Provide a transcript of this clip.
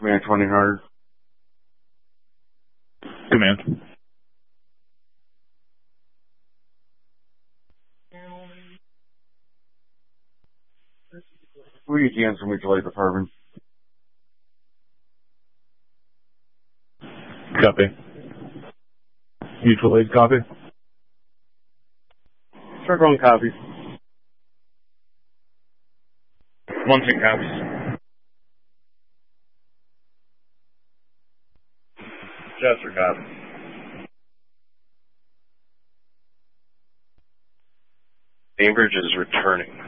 Command 2000. Command. We use the answer mutual aid department. Copy. Mutual aid, copy. Circle and copy. 1-2 copies. Chester copy. Bainbridge is returning.